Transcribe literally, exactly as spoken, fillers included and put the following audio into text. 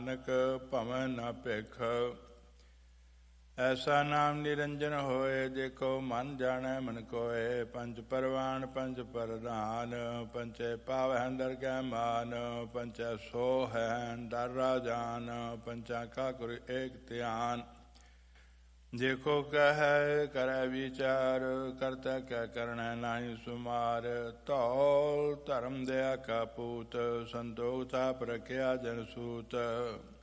ਨਾਨਕ ਭਵੈ ਨ ਭਿਖ। ਐਸਾ ਨਾਮ ਨਿਰੰਜਨ ਹੋਏ, ਦੇਖੋ ਮਨ ਜਾਣੈ ਮਨ ਕੋਏ। ਪੰਜ ਪਰਵਾਨ ਪੰਜ ਪ੍ਰਧਾਨ, ਪੰਚੇ ਪਾਵਹਿ ਦਰਗਹਿ ਮਾਨ। ਪੰਚੈ ਸੋ ਹੈ ਦਰ ਰਾਜਾਨ, ਪੰਚਾ ਕਾ ਗੁਰ ਏਕ ਧਿਆਨ। ਦੇਖੋ ਕਹਿ ਕਰੈ ਵਿਚਾਰ, ਕਰਤਾ ਕੈ ਕਰਣੈ ਨਾਹੀ ਸੁਮਾਰ। ਧੌਲ ਧਰਮ ਦਇਆ ਕਾ ਪੂਤ, ਸੰਤੋਖ ਥਾਪ ਰਖਿਆ ਜਨ ਸੂਤ।